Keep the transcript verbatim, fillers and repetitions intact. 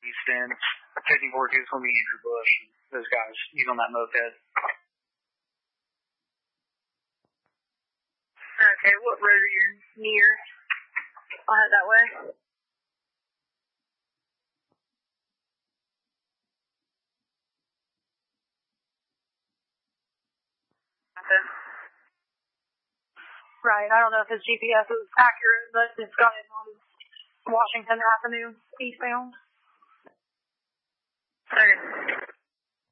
then fifty-four two is going to be Andrew Bush. Those guys, he's on that moped. Okay, what road are you near? I'll head that way. Okay. Right, I don't know if his G P S is accurate, but it's got it on Washington Avenue, eastbound. Okay.